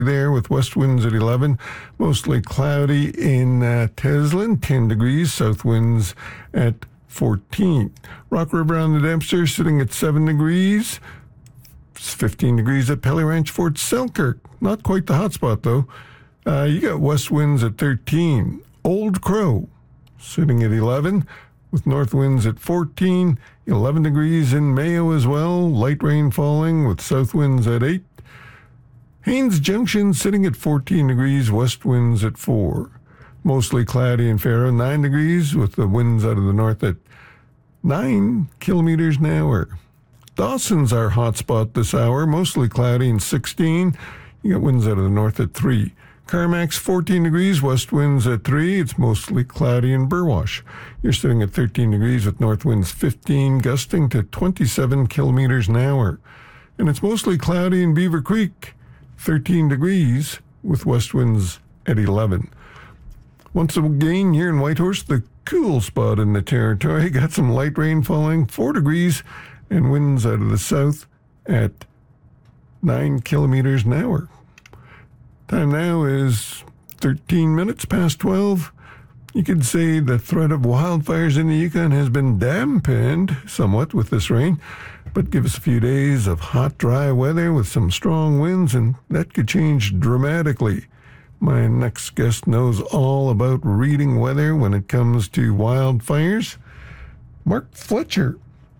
there with west winds at 11. Mostly cloudy in Teslin, 10 degrees. South winds at 14. Rock River on the Dempster sitting at 7 degrees. It's 15 degrees at Pelly Ranch, Fort Selkirk. Not quite the hot spot, though. You got west winds at 13. Old Crow sitting at 11 with north winds at 14. 11 degrees in Mayo as well. Light rain falling with south winds at 8. Haines Junction sitting at 14 degrees, west winds at 4. Mostly cloudy in Faro, 9 degrees with the winds out of the north at 9 kilometers an hour. Dawson's our hot spot this hour, mostly cloudy and 16. You got winds out of the north at 3. Carmack's 14 degrees, west winds at 3. It's mostly cloudy in Burwash. You're sitting at 13 degrees with north winds 15, gusting to 27 kilometers an hour. And it's mostly cloudy in Beaver Creek, 13 degrees with west winds at 11. Once again, here in Whitehorse, the cool spot in the territory. Got some light rain falling, 4 degrees, and winds out of the south at 9 kilometers an hour. Time now is 13 minutes past 12. You could say the threat of wildfires in the Yukon has been dampened somewhat with this rain, but give us a few days of hot, dry weather with some strong winds, and that could change dramatically. My next guest knows all about reading weather when it comes to wildfires. Mark Fletcher.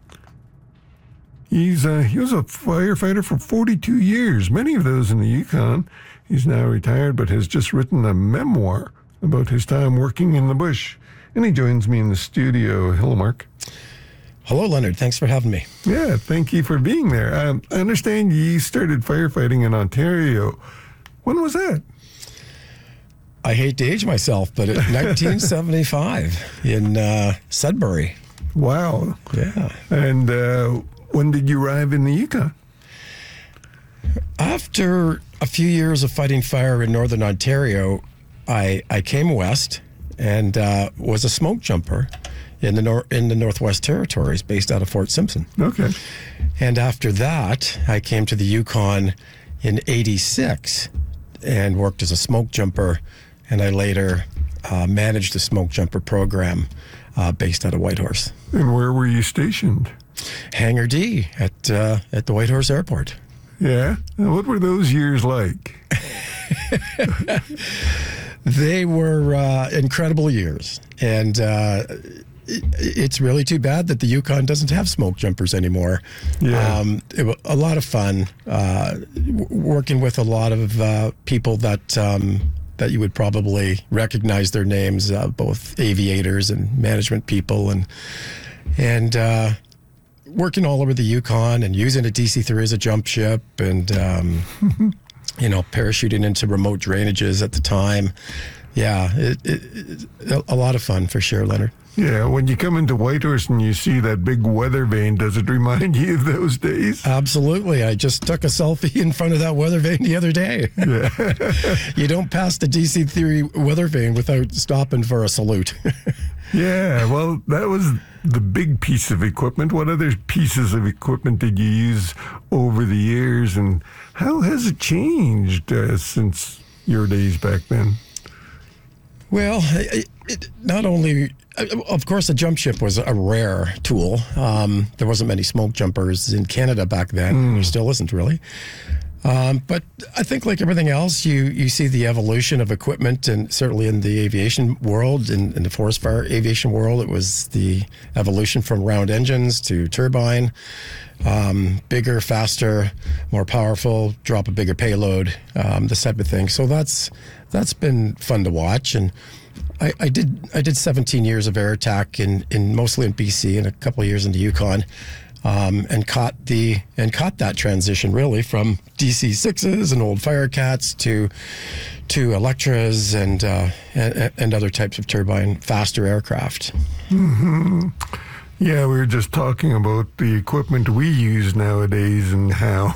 He was a firefighter for 42 years, many of those in the Yukon. He's now retired, but has just written a memoir about his time working in the bush. And he joins me in the studio. Hello, Mark. Hello, Leonard. Thanks for having me. Yeah, thank you for being there. I understand you started firefighting in Ontario. When was that? I hate to age myself, but in 1975 in Sudbury. Wow. Yeah. And when did you arrive in the Yukon? After a few years of fighting fire in Northern Ontario, I came west and was a smoke jumper in the Northwest Territories, based out of Fort Simpson. Okay. And after that, I came to the Yukon in '86 and worked as a smoke jumper, and I later managed the smoke jumper program based out of Whitehorse. And where were you stationed? Hangar D at the Whitehorse Airport. Yeah? And what were those years like? They were incredible years, and it's really too bad that the Yukon doesn't have smoke jumpers anymore. Yeah. It was a lot of fun working with a lot of people that you would probably recognize their names, both aviators and management people, and working all over the Yukon and using a DC-3 as a jump ship, and parachuting into remote drainages at the time. Yeah, it a lot of fun for sure, Leonard. Yeah, when you come into Whitehorse and you see that big weather vane, does it remind you of those days? Absolutely. I just took a selfie in front of that weather vane the other day. Yeah. You don't pass the DC-3 weather vane without stopping for a salute. Yeah, well, that was the big piece of equipment. What other pieces of equipment did you use over the years, and how has it changed since your days back then? Well, not only, of course, a jump ship was a rare tool. There wasn't many smoke jumpers in Canada back then. There still isn't really. But I think, like everything else, you see the evolution of equipment, and certainly in the aviation world, in the forest fire aviation world, it was the evolution from round engines to turbine, bigger, faster, more powerful, drop a bigger payload, this type of thing. So that's been fun to watch. And I did 17 years of air attack in mostly in BC and a couple of years in the Yukon. And caught that transition really from DC-6s and old Firecats to Electras and other types of turbine faster aircraft. Mm-hmm. Yeah, we were just talking about the equipment we use nowadays and how,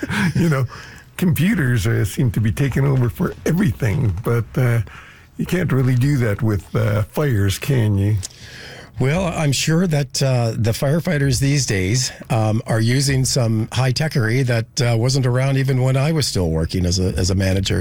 computers seem to be taking over for everything, but you can't really do that with fires, can you? Well, I'm sure that the firefighters these days are using some high-techery that wasn't around even when I was still working as a manager.